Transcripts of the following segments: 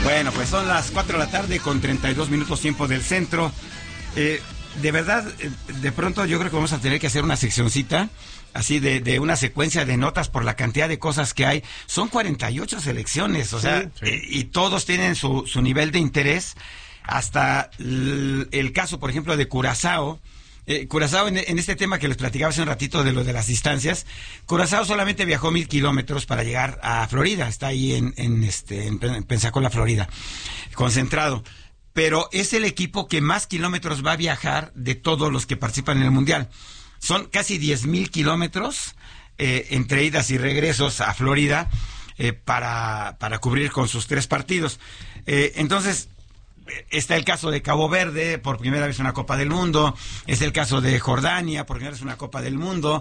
Bueno, pues son las 4 de la tarde con 32 minutos tiempo del centro. De verdad, de pronto yo creo que vamos a tener que hacer una seccioncita así de una secuencia de notas por la cantidad de cosas que hay. Son 48 selecciones, o sea, y todos tienen su nivel de interés. Hasta el caso, por ejemplo, de Curazao. Curazao, en este tema que les platicaba hace un ratito de lo de las distancias, Curazao solamente viajó 1,000 kilómetros para llegar a Florida, está ahí en Pensacola, Florida, concentrado. Pero es el equipo que más kilómetros va a viajar de todos los que participan en el Mundial. Son casi 10,000 kilómetros entre idas y regresos a Florida para cubrir con sus 3 partidos. Entonces, está el caso de Cabo Verde, por primera vez una Copa del Mundo. Es el caso de Jordania, por primera vez una Copa del Mundo.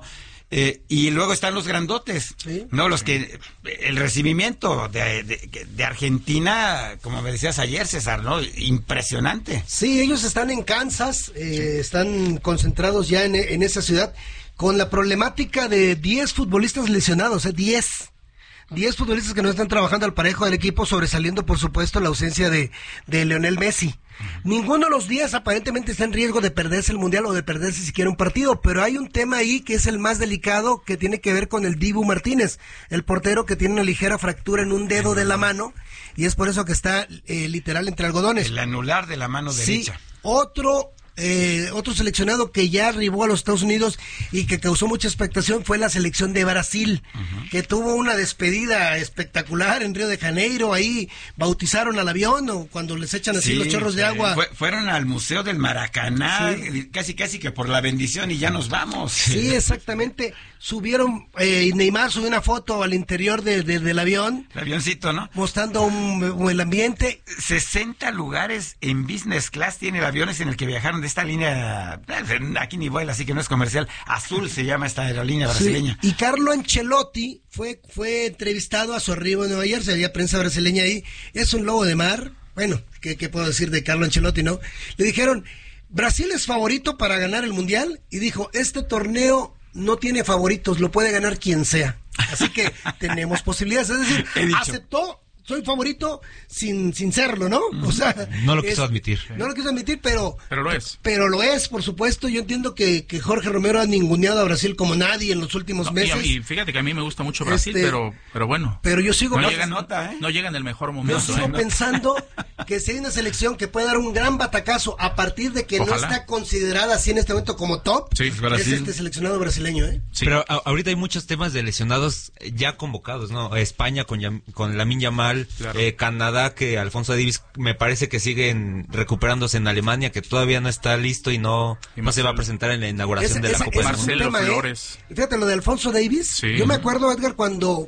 Y luego están los grandotes, ¿sí? ¿No? Los que el recibimiento de Argentina, como me decías ayer, César, ¿no? Impresionante. Sí, ellos están en Kansas, están concentrados ya en esa ciudad, con la problemática de 10 futbolistas lesionados, 10 futbolistas que no están trabajando al parejo del equipo, sobresaliendo por supuesto la ausencia de Lionel Messi. Ninguno de los 10 aparentemente está en riesgo de perderse el Mundial o de perderse siquiera un partido, pero hay un tema ahí que es el más delicado, que tiene que ver con el Dibu Martínez, el portero que tiene una ligera fractura en un dedo de la mano, y es por eso que está literal entre algodones. El anular de la mano derecha. Sí, otro seleccionado que ya arribó a los Estados Unidos y que causó mucha expectación fue la selección de Brasil, que tuvo una despedida espectacular en Río de Janeiro. Ahí bautizaron al avión, o cuando les echan así los chorros de agua. Fueron al Museo del Maracaná, casi que por la bendición, y ya nos vamos. Sí, exactamente. Subieron, Neymar subió una foto al interior del avión. El avioncito, ¿no? Mostrando el ambiente. 60 lugares en business class tiene el avión en el que viajaron de esta línea, aquí ni vuela, así que no es comercial, Azul se llama esta aerolínea brasileña. Sí. Y Carlo Ancelotti fue entrevistado a su arribo en Nueva York, se había prensa brasileña ahí, es un lobo de mar. Bueno, ¿qué puedo decir de Carlo Ancelotti, no? Le dijeron, Brasil es favorito para ganar el Mundial, y dijo, este torneo no tiene favoritos, lo puede ganar quien sea. Así que tenemos posibilidades. Es decir, aceptó, soy favorito sin serlo, ¿no? O sea, no lo quiso admitir. No lo quiso admitir, pero lo es. Pero lo es, por supuesto. Yo entiendo que Jorge Romero ha ninguneado a Brasil como nadie en los últimos meses. Y fíjate que a mí me gusta mucho Brasil, pero bueno. Pero yo sigo no llega en el mejor momento. Yo sigo pensando que si hay una selección que puede dar un gran batacazo a partir de que no está considerada así en este momento como top, es este seleccionado brasileño, Sí. Pero ahorita hay muchos temas de lesionados ya convocados, ¿no? España con Lamine Yamal, claro. Canadá, que Alfonso Davies me parece que siguen recuperándose en Alemania, que todavía no está listo y no se va a presentar en la inauguración de la Copa del Mundo. Marcelo Flores. Fíjate, lo de Alfonso Davies, yo me acuerdo, Edgar, cuando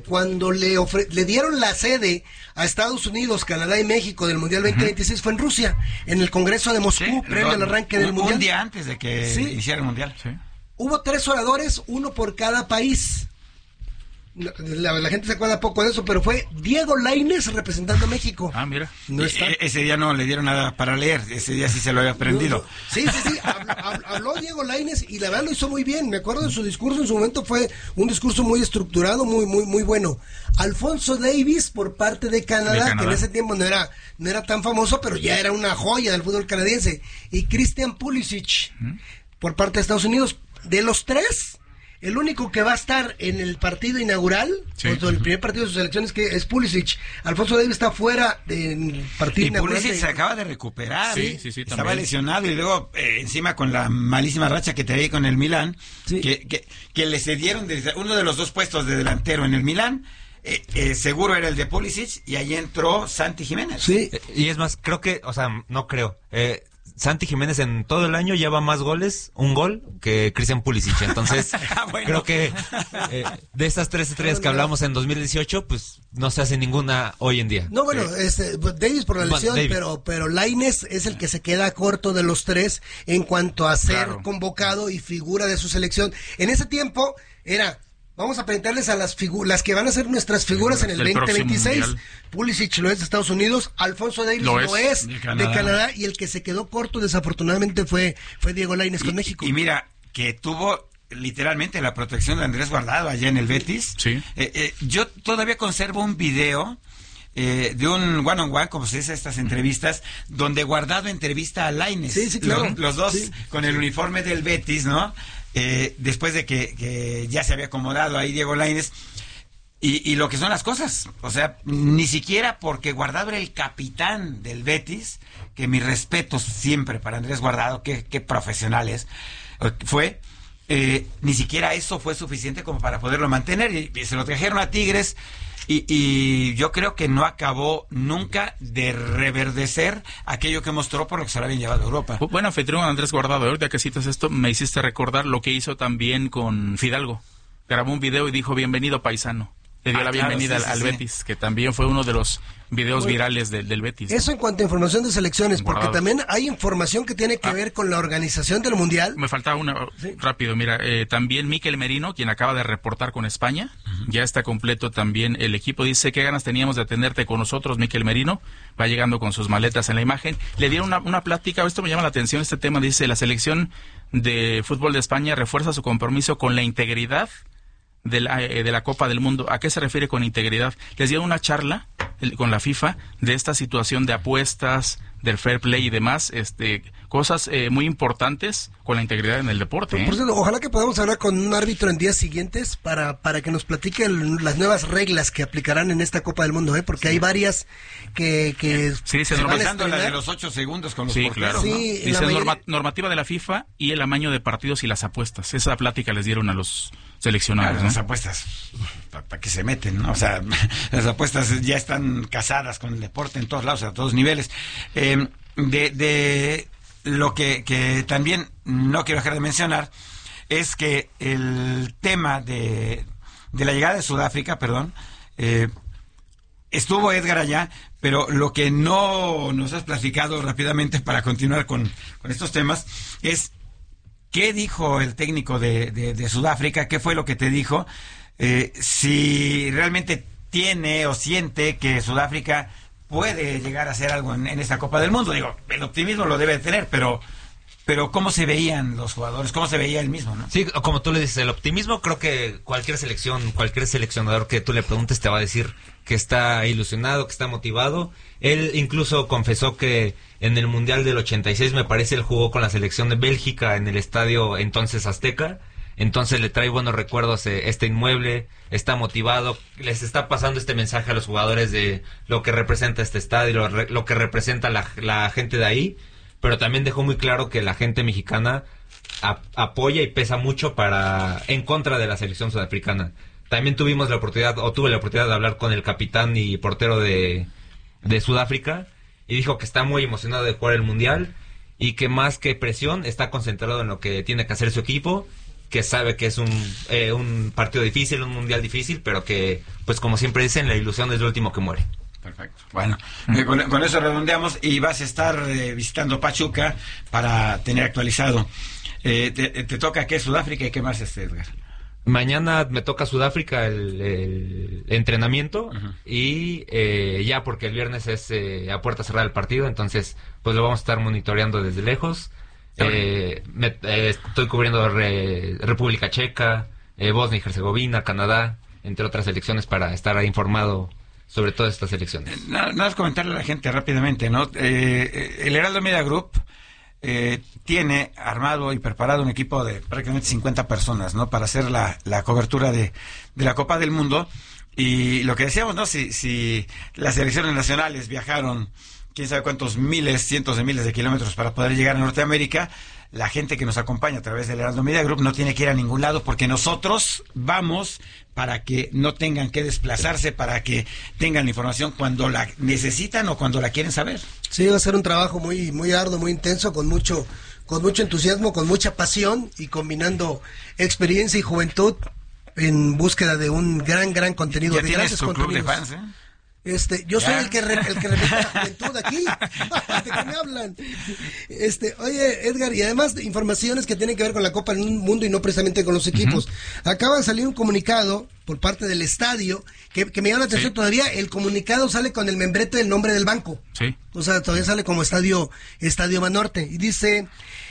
le dieron la sede a Estados Unidos, Canadá y México del Mundial 2026, fue en Rusia, en el Congreso de Moscú, previo al arranque del Mundial. Un día antes de que iniciara el Mundial. Sí. Hubo 3 oradores, uno por cada país. La gente se acuerda poco de eso, pero fue Diego Lainez representando a México. Ah, mira. No está. Ese día no le dieron nada para leer, ese día sí se lo había aprendido. Sí. Habló Diego Lainez y la verdad lo hizo muy bien. Me acuerdo de su discurso, en su momento fue un discurso muy estructurado, muy bueno. Alfonso Davies por parte de Canadá, que en ese tiempo no era tan famoso, pero ya era una joya del fútbol canadiense. Y Christian Pulisic por parte de Estados Unidos. De los 3, el único que va a estar en el partido inaugural, el primer partido de sus selecciones, que es Pulisic. Alfonso Davies está fuera del partido inaugural. Pulisic se acaba de recuperar. Sí, estaba también lesionado y luego encima con la malísima racha que traía con el Milán, que le cedieron uno de los 2 puestos de delantero en el Milán. Seguro era el de Pulisic, y ahí entró Santi Jiménez. Sí. Y es más, Santi Jiménez en todo el año lleva más goles, un gol, que Christian Pulisic. Entonces, creo que de estas 3 estrellas que hablamos en 2018, pues no se hace ninguna hoy en día. No, bueno, Davies por la lesión, pero Lainez es el que se queda corto de los 3 en cuanto a ser convocado y figura de su selección. En ese tiempo era... Vamos a presentarles a las que van a ser nuestras figuras en el 2026. Pulisic lo es de Estados Unidos, Alfonso Davies lo es de Canadá, y el que se quedó corto desafortunadamente fue Diego Lainez con México. Y mira, que tuvo literalmente la protección de Andrés Guardado allá en el Betis. Sí. Yo todavía conservo un video de un one-on-one, como se dice estas entrevistas, donde Guardado entrevista a Lainez. Sí, claro. Los dos sí. con el uniforme del Betis, ¿no? Después de que ya se había acomodado ahí Diego Lainez. Y lo que son las cosas, o sea, ni siquiera porque Guardado era el capitán del Betis, que mis respetos siempre para Andrés Guardado, qué profesional fue, ni siquiera eso fue suficiente como para poderlo mantener, y se lo trajeron a Tigres, y yo creo que no acabó nunca de reverdecer aquello que mostró por lo que se lo habían llevado a Europa. Bueno, anfitrión Andrés Guardado, ahorita que citas esto, me hiciste recordar lo que hizo también con Fidalgo. Grabó un video y dijo, bienvenido paisano. Le dio la bienvenida al Betis, que también fue uno de los videos virales del Betis. Eso en cuanto a información de selecciones, porque Guardado. también hay información que tiene que ver con la organización del Mundial. Me faltaba una, rápido, mira, también Mikel Merino, quien acaba de reportar con España, ya está completo también el equipo, dice, qué ganas teníamos de atenderte con nosotros, Mikel Merino, va llegando con sus maletas en la imagen, le dieron una plática, esto me llama la atención, este tema, dice, la selección de fútbol de España refuerza su compromiso con la integridad de la Copa del Mundo. ¿A qué se refiere con integridad? Les dio una charla con la FIFA de esta situación de apuestas, del fair play y demás, cosas muy importantes con la integridad en el deporte. Por cierto, ojalá que podamos hablar con un árbitro en días siguientes para que nos platique las nuevas reglas que aplicarán en esta Copa del Mundo, porque hay varias que sí, se empezando la de los 8 segundos con los porteros, claro. Sí, dice normativa de la FIFA y el amaño de partidos y las apuestas. Esa plática les dieron a los seleccionados. Las apuestas, ¿para qué se meten? ¿No? O sea, las apuestas ya están casadas con el deporte en todos lados, a todos niveles. De lo que también no quiero dejar de mencionar es que el tema de la llegada de Sudáfrica, estuvo Edgar allá, pero lo que no nos has platicado rápidamente para continuar con estos temas es qué dijo el técnico de Sudáfrica, qué fue lo que te dijo, si realmente tiene o siente que Sudáfrica puede llegar a hacer algo en esta Copa del Mundo. Digo, el optimismo lo debe tener, pero ¿cómo se veían los jugadores? ¿Cómo se veía él mismo, no? Sí, como tú le dices, el optimismo, creo que cualquier seleccionador que tú le preguntes te va a decir que está ilusionado, que está motivado. Él incluso confesó que en el Mundial del 86, me parece, él jugó con la selección de Bélgica en el estadio entonces Azteca. Entonces le trae buenos recuerdos este inmueble, está motivado, les está pasando este mensaje a los jugadores de lo que representa este estadio, lo que representa la gente de ahí, pero también dejó muy claro que la gente mexicana apoya y pesa mucho en contra de la selección sudafricana. También tuve la oportunidad de hablar con el capitán y portero de Sudáfrica, y dijo que está muy emocionado de jugar el Mundial, y que más que presión, está concentrado en lo que tiene que hacer su equipo, que sabe que es un partido difícil, un mundial difícil, pero que, pues como siempre dicen, la ilusión es lo último que muere. Perfecto. Bueno, con eso redondeamos y vas a estar visitando Pachuca para tener actualizado. Te toca ¿qué? Sudáfrica y qué más, Edgar. Mañana me toca Sudáfrica el entrenamiento, y ya porque el viernes es a puerta cerrada el partido, entonces pues lo vamos a estar monitoreando desde lejos. Estoy cubriendo República Checa, Bosnia y Herzegovina, Canadá, entre otras selecciones, para estar informado sobre todas estas selecciones. Nada más comentarle a la gente rápidamente, ¿no? El Heraldo Media Group tiene armado y preparado un equipo de prácticamente 50 personas, ¿no? Para hacer la cobertura de la Copa del Mundo. Y lo que decíamos, ¿no? Si las selecciones nacionales viajaron quién sabe cuántos cientos de miles de kilómetros para poder llegar a Norteamérica, la gente que nos acompaña a través del Heraldo Media Group no tiene que ir a ningún lado, porque nosotros vamos para que no tengan que desplazarse, para que tengan la información cuando la necesitan o cuando la quieren saber. Sí, va a ser un trabajo muy muy arduo, muy intenso, con mucho entusiasmo, con mucha pasión, y combinando experiencia y juventud en búsqueda de un gran contenido. Ya de tienes grandes tu club de contenidos. fans, ¿eh? Yo soy el que representa la juventud aquí. ¿De qué me hablan? Oye, Edgar, y además de informaciones que tienen que ver con la Copa del Mundo y no precisamente con los equipos. Acaba de salir un comunicado por parte del estadio que me llama la atención. Todavía el comunicado sale con el membrete del nombre del banco. Sí. O sea, todavía sale como Estadio Banorte. Y dice: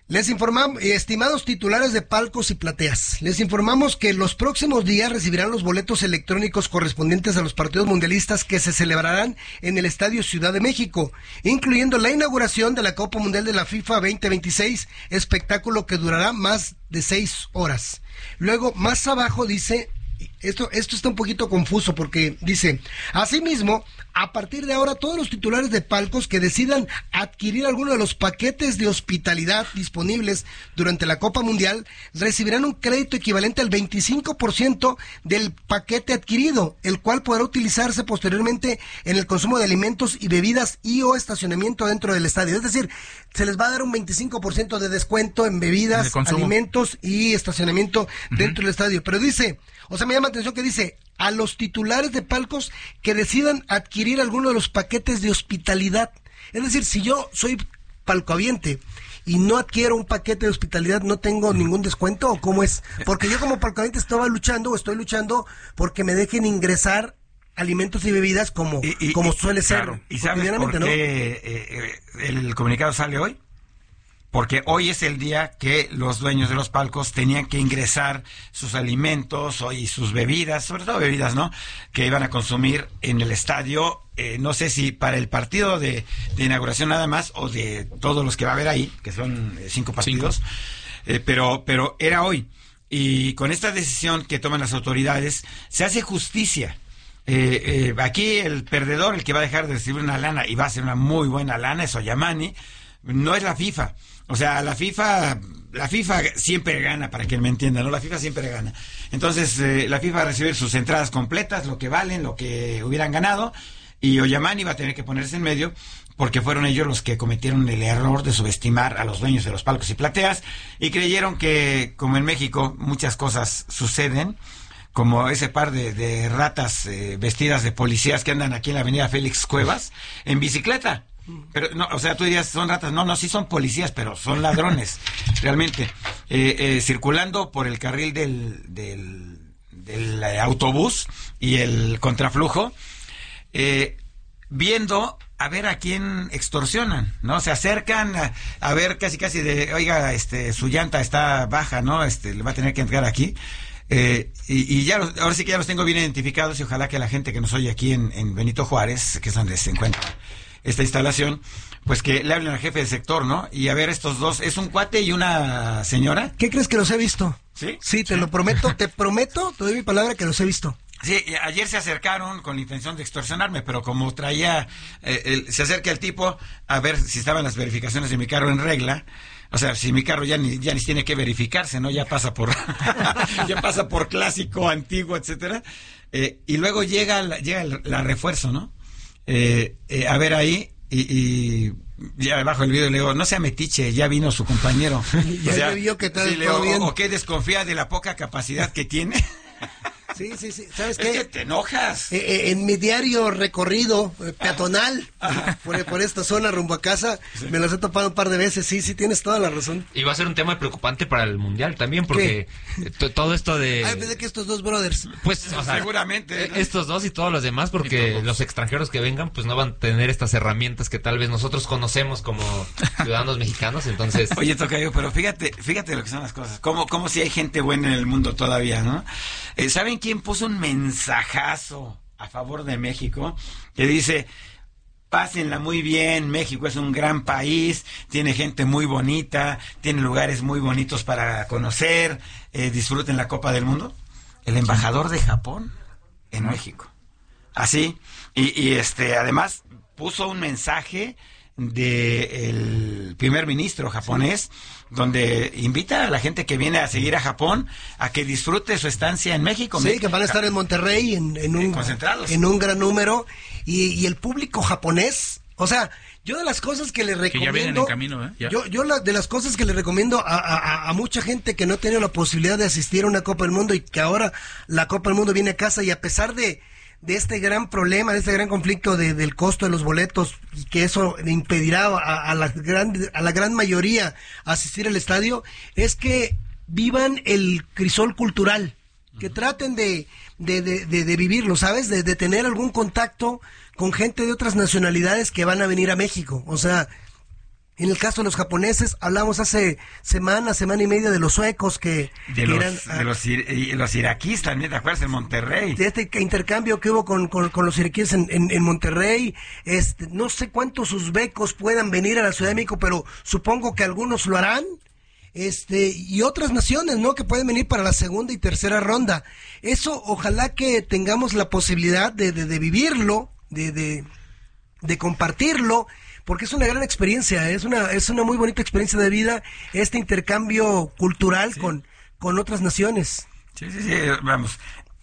Les informamos, estimados titulares de palcos y plateas, les informamos que los próximos días recibirán los boletos electrónicos correspondientes a los partidos mundialistas que se celebrarán en el Estadio Ciudad de México, incluyendo la inauguración de la Copa Mundial de la FIFA 2026, espectáculo que durará más de 6 horas. Luego, más abajo dice... Esto está un poquito confuso porque dice, asimismo, a partir de ahora todos los titulares de palcos que decidan adquirir alguno de los paquetes de hospitalidad disponibles durante la Copa Mundial recibirán un crédito equivalente al 25% del paquete adquirido, el cual podrá utilizarse posteriormente en el consumo de alimentos y bebidas y o estacionamiento dentro del estadio. Es decir, se les va a dar un 25% de descuento en bebidas, alimentos y estacionamiento dentro del estadio. Pero dice... O sea, me llama la atención que dice, a los titulares de palcos que decidan adquirir alguno de los paquetes de hospitalidad. Es decir, si yo soy palcohabiente y no adquiero un paquete de hospitalidad, ¿no tengo ningún descuento o cómo es? Porque yo como palcohabiente estoy luchando porque me dejen ingresar alimentos y bebidas como suele ser. Claro. ¿Y sabes por qué el comunicado sale hoy? Porque hoy es el día que los dueños de los palcos tenían que ingresar sus alimentos y sus bebidas, sobre todo bebidas, ¿no?, que iban a consumir en el estadio, no sé si para el partido de inauguración nada más, o de todos los que va a haber ahí, que son 5 partidos, pero era hoy. Y con esta decisión que toman las autoridades, se hace justicia. Aquí el perdedor, el que va a dejar de recibir una lana, y va a ser una muy buena lana, es Oyamani, no es la FIFA. O sea, la FIFA siempre gana, para que me entienda, ¿no? La FIFA siempre gana. Entonces, la FIFA va a recibir sus entradas completas, lo que valen, lo que hubieran ganado, y Oyamani va a tener que ponerse en medio, porque fueron ellos los que cometieron el error de subestimar a los dueños de los palcos y plateas, y creyeron que, como en México, muchas cosas suceden, como ese par de ratas vestidas de policías que andan aquí en la avenida Félix Cuevas, en bicicleta. Pero no, o sea, tú dirías, son ratas. No, sí son policías, pero son ladrones, realmente. Circulando por el carril del autobús y el contraflujo, viendo a ver a quién extorsionan, ¿no? Se acercan a ver casi de, oiga, su llanta está baja, ¿no? Le va a tener que entrar aquí. Y ya ahora sí que ya los tengo bien identificados, y ojalá que la gente que nos oye aquí en Benito Juárez, que es donde se encuentra esta instalación, pues que le hablen al jefe del sector, ¿no? Y a ver, estos dos, es un cuate y una señora. ¿Qué crees que los he visto? ¿Sí? Sí, te lo prometo, te doy mi palabra que los he visto. Sí, ayer se acercaron con la intención de extorsionarme, pero como traía, se acerca el tipo a ver si estaban las verificaciones de mi carro en regla. O sea, si mi carro ya ni tiene que verificarse, ¿no? Ya pasa por clásico, antiguo, etcétera. Y luego llega la refuerzo, ¿no? A ver ahí, y ya bajo el video le digo, no sea metiche, ya vino su compañero. Ya vio que está todo bien. O que desconfía de la poca capacidad que tiene. Sí. ¿Sabes qué? Es que te enojas. En mi diario recorrido peatonal por esta zona rumbo a casa, me los he topado un par de veces. Sí, tienes toda la razón. Y va a ser un tema preocupante para el Mundial también, porque todo esto de... en vez de que estos dos brothers. Pues, o sea, seguramente, ¿no? Estos dos y todos los demás, porque los extranjeros que vengan, pues no van a tener estas herramientas que tal vez nosotros conocemos como ciudadanos mexicanos, entonces... Oye, Tocayo, pero fíjate lo que son las cosas. Como si hay gente buena en el mundo todavía, ¿no? ¿Saben quién puso un mensajazo a favor de México? Que dice, pásenla muy bien, México es un gran país, tiene gente muy bonita, tiene lugares muy bonitos para conocer, disfruten la Copa del Mundo. El embajador de Japón en México. Así, y además puso un mensaje del primer ministro japonés, donde invita a la gente que viene a seguir a Japón a que disfrute su estancia en México. Sí, que van a estar en Monterrey concentrados en un gran número, y el público japonés, o sea, yo de las cosas que le recomiendo, que ya vienen en camino, ¿eh? De las cosas que le recomiendo a mucha gente que no ha tenido la posibilidad de asistir a una Copa del Mundo, y que ahora la Copa del Mundo viene a casa, y a pesar de este gran problema, de este gran conflicto del costo de los boletos, y que eso impedirá a la gran mayoría asistir al estadio, es que vivan el crisol cultural, que traten de vivirlo, ¿sabes? De tener algún contacto con gente de otras nacionalidades que van a venir a México. O sea, En el caso de los japoneses, hablamos hace semana y media de los suecos los iraquíes también, ¿te acuerdas? En Monterrey. De este intercambio que hubo con los iraquíes en Monterrey. No sé cuántos uzbecos puedan venir a la Ciudad de México, pero supongo que algunos lo harán. Y otras naciones, ¿no? Que pueden venir para la segunda y tercera ronda. Eso, ojalá que tengamos la posibilidad de vivirlo, de compartirlo, porque es una gran experiencia, es una muy bonita experiencia de vida, este intercambio cultural con otras naciones. Sí, vamos.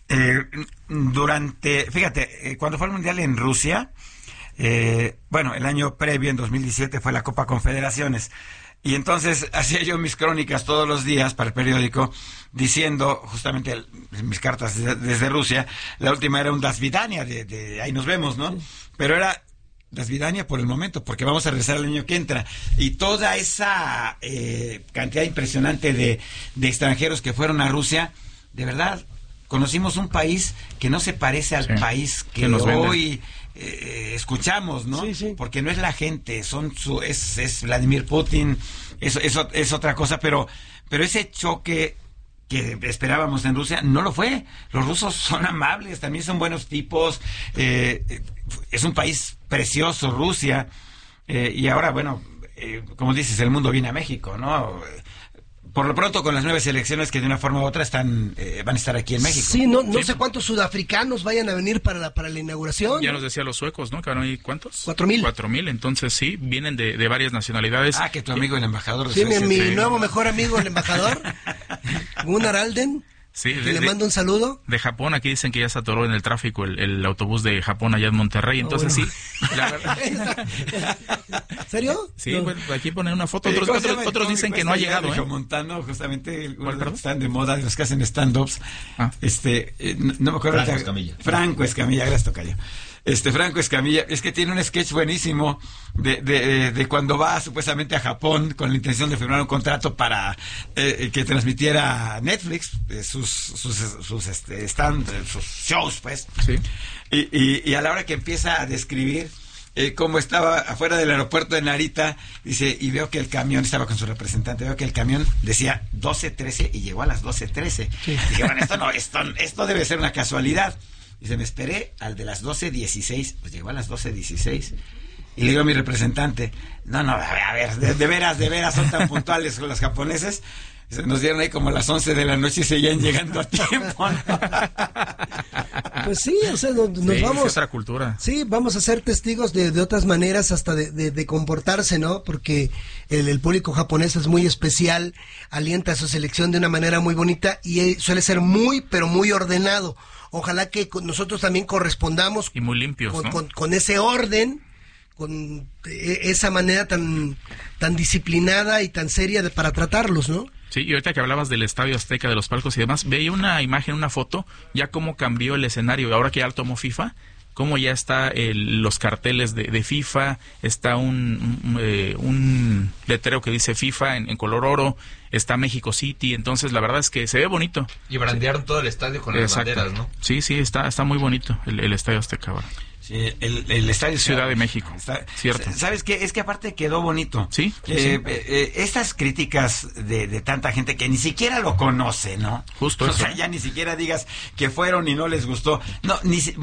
Fíjate, cuando fue el Mundial en Rusia, el año previo, en 2017, fue la Copa Confederaciones. Y entonces hacía yo mis crónicas todos los días para el periódico, diciendo justamente mis cartas desde Rusia. La última era un Das Vidania, de ahí nos vemos, ¿no? Pero era Das Vidania por el momento, porque vamos a regresar al año que entra. Y toda esa cantidad impresionante de extranjeros que fueron a Rusia, de verdad, conocimos un país que no se parece al país que hoy escuchamos, ¿no? Sí. Porque no es la gente, es Vladimir Putin, es otra cosa, pero ese choque que esperábamos en Rusia no lo fue. Los rusos son amables, también son buenos tipos, es un país precioso, Rusia, y ahora, como dices, el mundo viene a México, ¿no? Por lo pronto, con las nuevas elecciones que de una forma u otra van a estar aquí en México. Sí, no sé cuántos sudafricanos vayan a venir para la inauguración. Ya nos decía los suecos, ¿no? Que van a ir, ¿cuántos? 4,000. 4,000, entonces sí, vienen de varias nacionalidades. Ah, que tu amigo el embajador. Sí, mi nuevo mejor amigo, el embajador, Gunnar Alden. Sí, le mando un saludo. De Japón, aquí dicen que ya se atoró en el tráfico el autobús de Japón allá en Monterrey, entonces sí, la verdad. ¿Serio? Sí, aquí ponen una foto, otros dicen que no ha llegado, Montano, justamente, están de moda, de los que hacen stand-ups. No me acuerdo. Franco Escamilla, gracias, tocayo. Franco Escamilla, es que tiene un sketch buenísimo de cuando va supuestamente a Japón con la intención de firmar un contrato para que transmitiera Netflix sus shows, pues. Sí. Y a la hora que empieza a describir cómo estaba afuera del aeropuerto de Narita, dice, y veo que el camión, estaba con su representante, veo que el camión decía 12:13 y llegó a las 12:13. Sí. Dije, esto debe ser una casualidad. Dice, me esperé al de las 12:16, pues llegó a las 12:16. Y le digo a mi representante, no, a ver, de veras son tan puntuales los japoneses. Nos dieron ahí como las 11 de la noche y seguían llegando a tiempo, ¿no? Pues sí, o sea, nos vamos... Es otra cultura. Sí, vamos a ser testigos de otras maneras hasta de comportarse, ¿no? Porque el público japonés es muy especial, alienta a su selección de una manera muy bonita y suele ser muy, pero muy ordenado. Ojalá que nosotros también correspondamos y muy limpios, ¿no? con ese orden, con esa manera tan disciplinada y tan seria para tratarlos, ¿no? Sí, y ahorita que hablabas del Estadio Azteca, de los palcos y demás, veía una imagen, una foto, ya cómo cambió el escenario, ahora que ya lo tomó FIFA, cómo ya está los carteles de FIFA, está un letrero que dice FIFA en color oro, está México City, entonces la verdad es que se ve bonito. Y brandearon todo el estadio con las banderas, ¿no? Sí, está muy bonito el Estadio Azteca ahora. Sí, el Estadio Ciudad de México, cierto. ¿Sabes qué? Es que aparte quedó bonito. Sí. Estas críticas de tanta gente que ni siquiera lo conoce, ¿no? Justo eso. O sea, ya ni siquiera digas que fueron y no les gustó. No,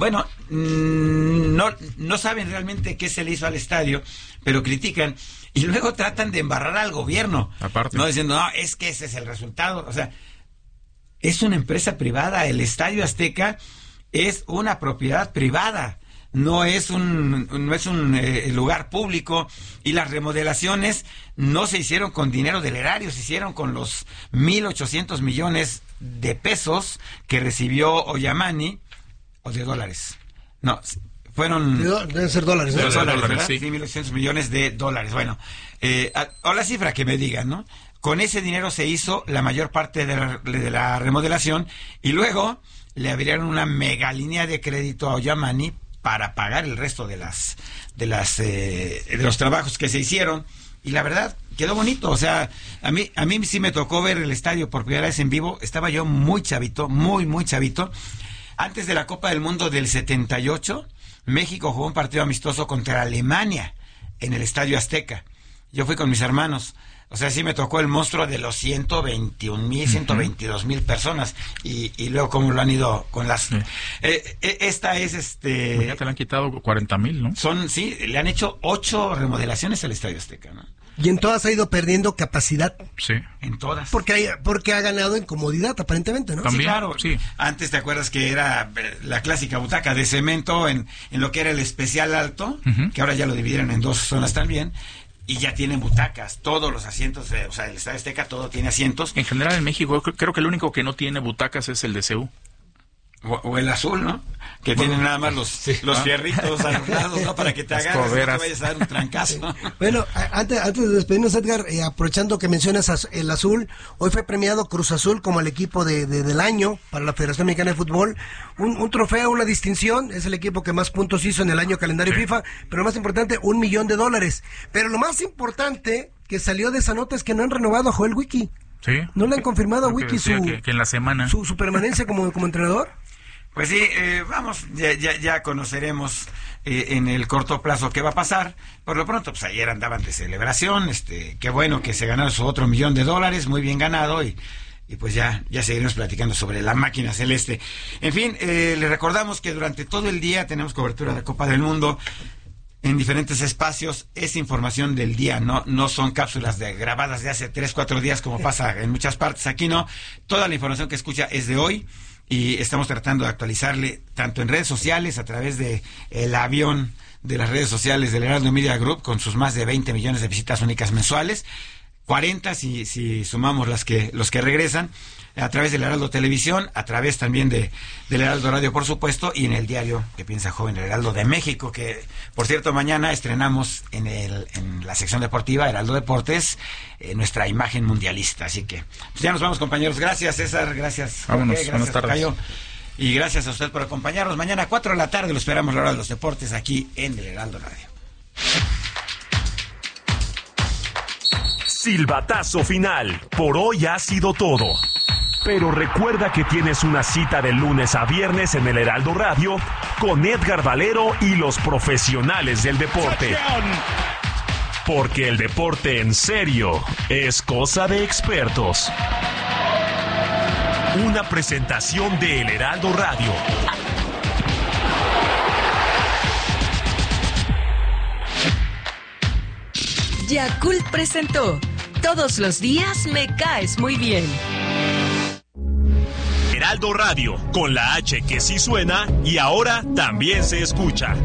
no saben realmente qué se le hizo al estadio, pero critican y luego tratan de embarrar al gobierno. Aparte. No diciendo, no, es que ese es el resultado. O sea, es una empresa privada. El Estadio Azteca es una propiedad privada. No es un lugar público, y las remodelaciones no se hicieron con dinero del erario, se hicieron con los 1,800 millones de pesos que recibió Oyamani, o de dólares. No, fueron... Deben ser dólares, ¿no? Dólares, sí. 1,800 millones de dólares. Bueno, o la cifra que me digan, ¿no? Con ese dinero se hizo la mayor parte de la remodelación, y luego le abrieron una mega línea de crédito a Oyamani para pagar el resto de los trabajos que se hicieron, y la verdad quedó bonito. O sea, a mí sí me tocó ver el estadio por primera vez en vivo. Estaba yo muy chavito, muy chavito. Antes de la Copa del Mundo del 78, México jugó un partido amistoso contra Alemania en el Estadio Azteca. yo fui con mis hermanos. O sea, sí me tocó el monstruo de los 121,000, 122,000 personas. Y luego cómo lo han ido con las... Sí. Esta es Ya te le han quitado 40,000, ¿no? Sí, le han hecho 8 remodelaciones al Estadio Azteca, ¿no? Y en todas ha ido perdiendo capacidad. Sí. En todas. Porque ha ganado en comodidad, aparentemente, ¿no? También, sí, claro. sí. Antes te acuerdas que era la clásica butaca de cemento en lo que era el especial alto, que ahora ya lo dividieron en 2 zonas también. Y ya tienen butacas, todos los asientos, o sea, el Estadio Azteca todo tiene asientos. En general en México creo que el único que no tiene butacas es el de CU. O el azul, ¿no? Que tienen nada más los fierritos a los lados, ¿no? Para que te agarres, no te vayas a dar un trancazo. Bueno, antes de despedirnos, Edgar, aprovechando que mencionas el azul, hoy fue premiado Cruz Azul como el equipo del año para la Federación Mexicana de Fútbol. Un trofeo, una distinción, es el equipo que más puntos hizo en el año calendario FIFA, pero lo más importante, $1 millón. Pero lo más importante que salió de esa nota es que no han renovado a Joel Wiki. Sí. ¿No le han confirmado a Wiki que en la semana su permanencia como entrenador? Pues sí, vamos, ya conoceremos en el corto plazo qué va a pasar. Por lo pronto, pues ayer andaban de celebración, qué bueno que se ganaron su otro $1 millón, muy bien ganado, y pues ya seguiremos platicando sobre la máquina celeste. En fin, les recordamos que durante todo el día tenemos cobertura de Copa del Mundo en diferentes espacios. Es información del día, no son cápsulas grabadas de hace 3-4 días como pasa en muchas partes. Aquí no, toda la información que escucha es de hoy. Y estamos tratando de actualizarle tanto en redes sociales, a través de el avión de las redes sociales del Heraldo Media Group, con sus más de 20 millones de visitas únicas mensuales, 40 si sumamos los que regresan, a través del Heraldo Televisión, a través también del Heraldo Radio, por supuesto, y en el diario Que Piensa Joven, el Heraldo de México, que, por cierto, mañana estrenamos en la sección deportiva, Heraldo Deportes, nuestra imagen mundialista. Así que pues ya nos vamos, compañeros. Gracias, César. Gracias, Jorge. Vámonos, gracias, buenas tardes. Tocayo. Y gracias a usted por acompañarnos. Mañana a 4 de la tarde lo esperamos, la hora de los deportes, aquí en el Heraldo Radio. Silbatazo final. Por hoy ha sido todo. Pero recuerda que tienes una cita de lunes a viernes en el Heraldo Radio con Edgar Valero y los profesionales del deporte. Porque el deporte en serio es cosa de expertos. Una presentación de El Heraldo Radio. Yakult presentó Todos los días me caes muy bien. Heraldo Radio, con la H que sí suena y ahora también se escucha.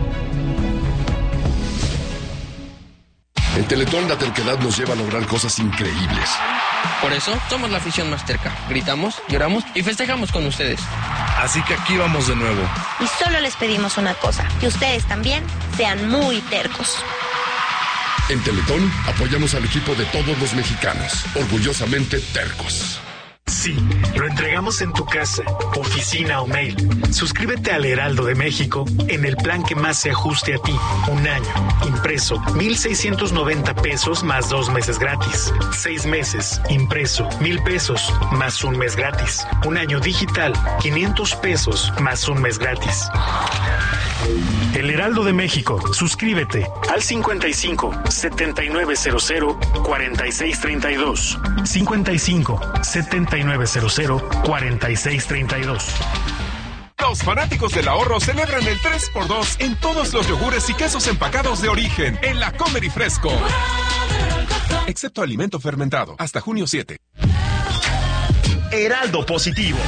En Teletón la terquedad nos lleva a lograr cosas increíbles. Por eso somos la afición más terca. Gritamos, lloramos y festejamos con ustedes. Así que aquí vamos de nuevo. Y solo les pedimos una cosa, que ustedes también sean muy tercos. En Teletón apoyamos al equipo de todos los mexicanos, orgullosamente tercos. Sí, lo entregamos en tu casa, oficina o mail. Suscríbete al Heraldo de México en el plan que más se ajuste a ti. Un año, impreso, 1,690 pesos más 2 meses gratis. 6 meses, impreso, 1,000 pesos más 1 mes gratis. Un año digital, 500 pesos más 1 mes gratis. El Heraldo de México, suscríbete al 55 7900 4632. 55 7900 4632. Los fanáticos del ahorro celebran el 3x2 en todos los yogures y quesos empacados de origen en la Comer y Fresco. Excepto alimento fermentado, hasta junio 7. Heraldo Positivo.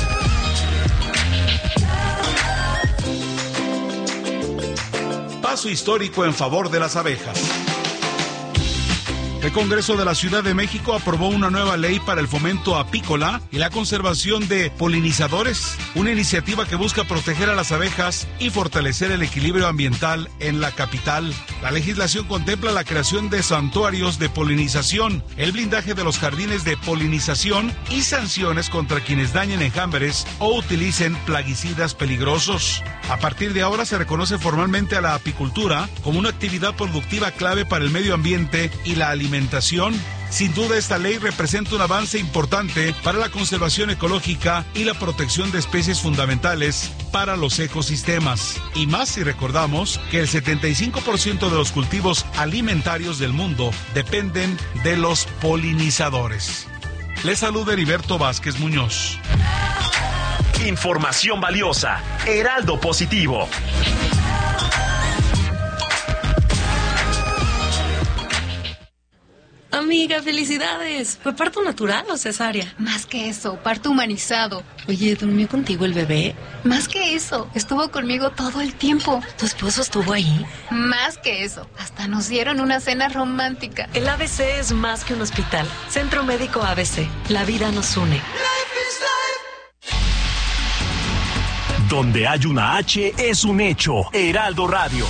Paso histórico en favor de las abejas. El Congreso de la Ciudad de México aprobó una nueva ley para el fomento apícola y la conservación de polinizadores, una iniciativa que busca proteger a las abejas y fortalecer el equilibrio ambiental en la capital. La legislación contempla la creación de santuarios de polinización, el blindaje de los jardines de polinización y sanciones contra quienes dañen enjambres o utilicen plaguicidas peligrosos. A partir de ahora se reconoce formalmente a la apicultura como una actividad productiva clave para el medio ambiente y la alimentación. Sin duda, esta ley representa un avance importante para la conservación ecológica y la protección de especies fundamentales para los ecosistemas. Y más si recordamos que el 75% de los cultivos alimentarios del mundo dependen de los polinizadores. Les saluda Heriberto Vázquez Muñoz. Información valiosa. Heraldo Positivo. Amiga, felicidades. ¿Fue parto natural o cesárea? Más que eso, parto humanizado. Oye, ¿durmió contigo el bebé? Más que eso, estuvo conmigo todo el tiempo. ¿Tu esposo estuvo ahí? Más que eso, hasta nos dieron una cena romántica. El ABC es más que un hospital. Centro Médico ABC. La vida nos une. Donde hay una H es un hecho. Heraldo Radio.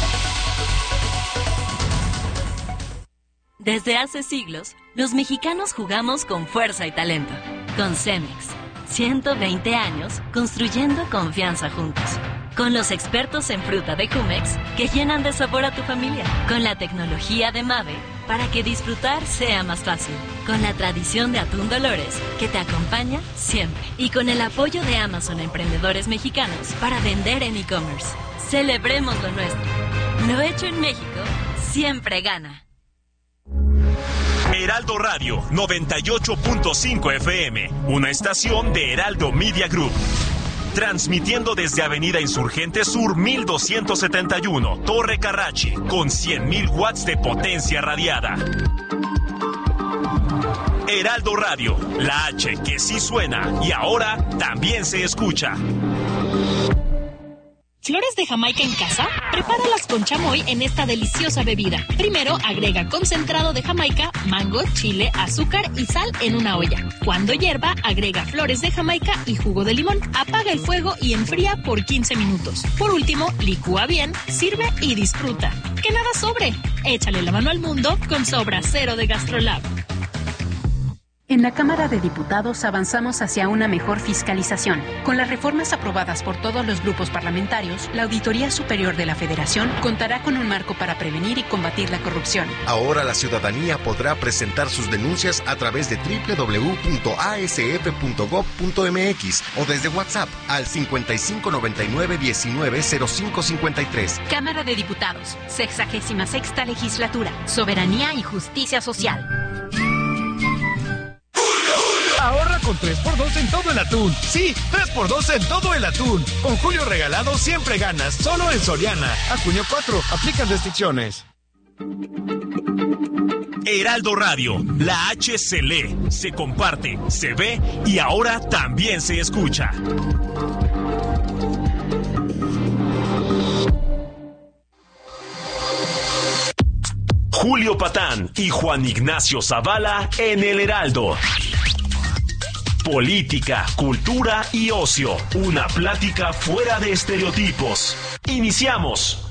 Desde hace siglos, los mexicanos jugamos con fuerza y talento. Con Cemex, 120 años construyendo confianza juntos. Con los expertos en fruta de Jumex que llenan de sabor a tu familia. Con la tecnología de Mave para que disfrutar sea más fácil. Con la tradición de Atún Dolores que te acompaña siempre. Y con el apoyo de Amazon a emprendedores mexicanos para vender en e-commerce. Celebremos lo nuestro. Lo hecho en México siempre gana. Heraldo Radio 98.5 FM, una estación de Heraldo Media Group. Transmitiendo desde Avenida Insurgente Sur 1271, Torre Carrachi, con 100.000 watts de potencia radiada. Heraldo Radio, la H que sí suena y ahora también se escucha. ¿Flores de Jamaica en casa? Prepáralas con chamoy en esta deliciosa bebida. Primero, agrega concentrado de Jamaica, mango, chile, azúcar y sal en una olla. Cuando hierva, agrega flores de Jamaica y jugo de limón. Apaga el fuego y enfría por 15 minutos. Por último, licúa bien, sirve y disfruta. ¡Que nada sobre! Échale la mano al mundo con Sobra Cero de GastroLab. En la Cámara de Diputados avanzamos hacia una mejor fiscalización. Con las reformas aprobadas por todos los grupos parlamentarios, la Auditoría Superior de la Federación contará con un marco para prevenir y combatir la corrupción. Ahora la ciudadanía podrá presentar sus denuncias a través de www.asf.gov.mx o desde WhatsApp al 5599-190553. Cámara de Diputados, 66ª Legislatura, Soberanía y Justicia Social. Ahorra con 3x2 en todo el atún. Sí, 3x2 en todo el atún. Con Julio Regalado siempre ganas, solo en Soriana. A junio 4, aplican restricciones. Heraldo Radio, la H se lee, se comparte, se ve y ahora también se escucha. Julio Patán y Juan Ignacio Zavala en el Heraldo. Política, cultura y ocio. Una plática fuera de estereotipos. Iniciamos.